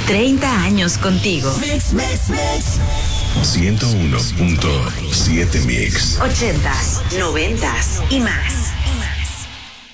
30 años contigo. Mix, mix, mix. 101.7 Mix. 80s, 90s y más.